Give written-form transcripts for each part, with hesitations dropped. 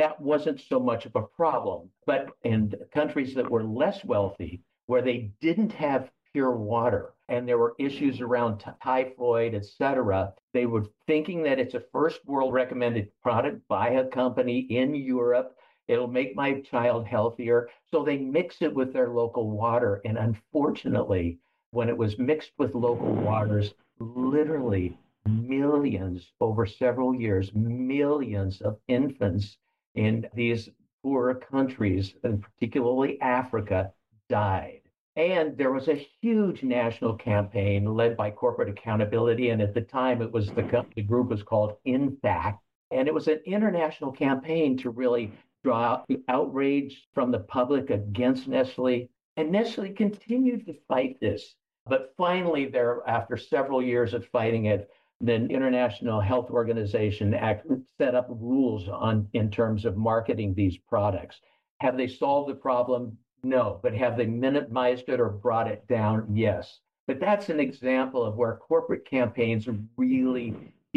that wasn't so much of a problem. But in countries that were less wealthy, where they didn't have pure water and there were issues around typhoid, et cetera, they were thinking that it's a first world recommended product by a company in Europe. It'll make my child healthier. So they mix it with their local water. And unfortunately, when it was mixed with local waters, literally millions over several years, millions of infants in these poorer countries, and particularly Africa, died. And there was a huge national campaign led by Corporate Accountability. And at the time, it was the group was called INTACT. And it was an international campaign to really draw out the outrage from the public against Nestle. And Nestle continued to fight this. But finally, there, after several years of fighting it, the International Health Organization set up rules on in terms of marketing these products. Have they solved the problem? No. But have they minimized it or brought it down? Yes. But that's an example of where corporate campaigns really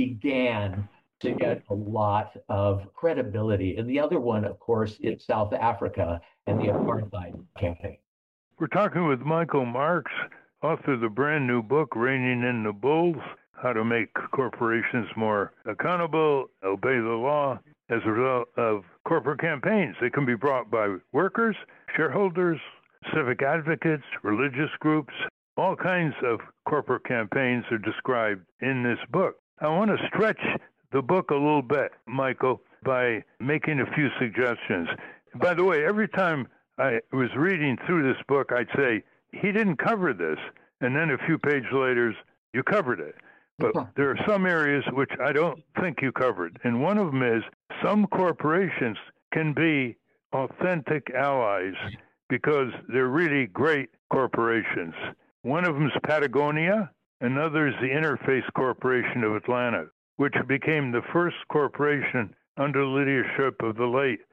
began to get a lot of credibility. And the other one, of course, is South Africa and the apartheid campaign. We're talking with Michael Marks, author of the brand new book, Reining in the Bulls: How to Make Corporations More Accountable, Obey the Law, as a result of corporate campaigns. They can be brought by workers, shareholders, civic advocates, religious groups. All kinds of corporate campaigns are described in this book. I want to stretch the book a little bit, Michael, by making a few suggestions. By the way, every time I was reading through this book, I'd say, he didn't cover this. And then a few pages later, you covered it. But there are some areas which I don't think you covered. And one of them is some corporations can be authentic allies because they're really great corporations. One of them is Patagonia. Another is the Interface Corporation of Atlanta, which became the first corporation under the leadership of the late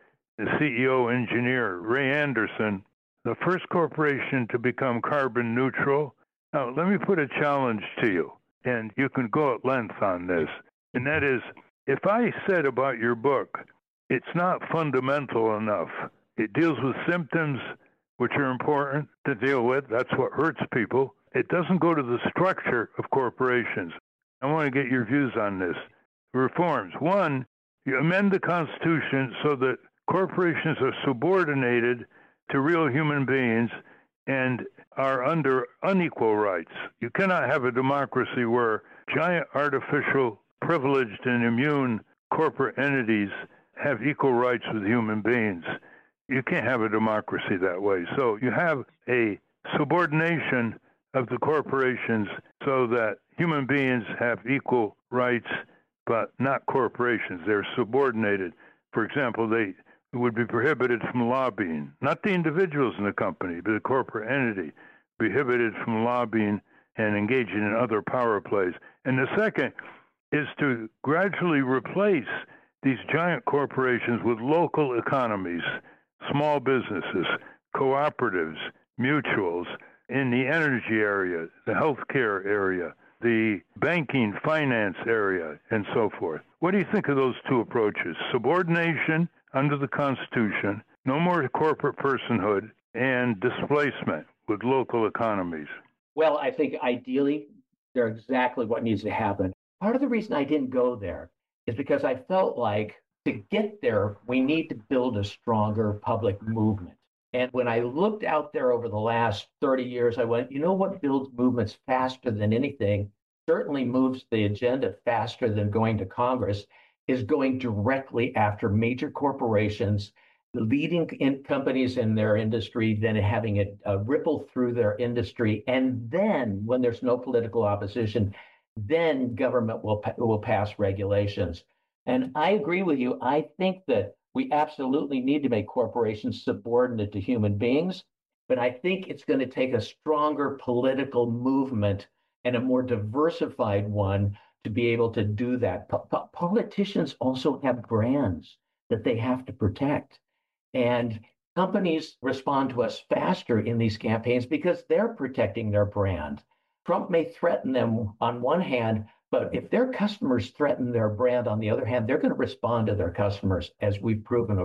CEO engineer Ray Anderson, the first corporation to become carbon neutral. Now, let me put a challenge to you, and you can go at length on this. And that is, if I said about your book, it's not fundamental enough. It deals with symptoms which are important to deal with. That's what hurts people. It doesn't go to the structure of corporations. I want to get your views on this. Reforms. One, you amend the Constitution so that corporations are subordinated to real human beings and are under unequal rights. You cannot have a democracy where giant artificial, privileged, and immune corporate entities have equal rights with human beings. You can't have a democracy that way. So you have a subordination of the corporations so that human beings have equal rights, but not corporations. They're subordinated. For example, they would be prohibited from lobbying, not the individuals in the company, but the corporate entity, prohibited from lobbying and engaging in other power plays. And the second is to gradually replace these giant corporations with local economies, small businesses, cooperatives, mutuals, in the energy area, the healthcare area, the banking, finance area, and so forth. What do you think of those two approaches? Subordination under the Constitution, no more corporate personhood, and displacement with local economies. Well, I think ideally, they're exactly what needs to happen. Part of the reason I didn't go there is because I felt like to get there, we need to build a stronger public movement. And when I looked out there over the last 30 years, I went, you know what builds movements faster than anything, certainly moves the agenda faster than going to Congress, is going directly after major corporations, leading companies in their industry, then having it ripple through their industry. And then when there's no political opposition, then government will pass regulations. And I agree with you. I think that we absolutely need to make corporations subordinate to human beings, but I think it's going to take a stronger political movement and a more diversified one to be able to do that. Politicians also have brands that they have to protect. And companies respond to us faster in these campaigns because they're protecting their brand. Trump may threaten them on one hand, but if their customers threaten their brand on the other hand, they're going to respond to their customers, as we've proven